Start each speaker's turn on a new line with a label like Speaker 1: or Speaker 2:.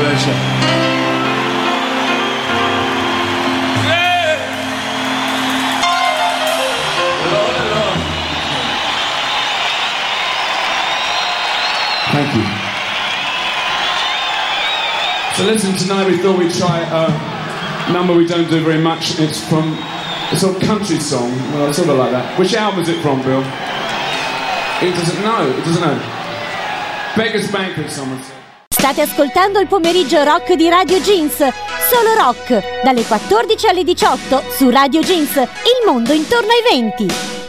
Speaker 1: invece. Thank you. So listen, tonight we thought we'd try a number we don't do very much. It's a country song, well, sort of like that. Which album is it from, Bill? It doesn't know. Beggar's Banquet, someone said.
Speaker 2: State ascoltando il pomeriggio rock di Radio Jeans. Solo rock, dalle 14 alle 18 su Radio Jeans, il mondo intorno ai 20.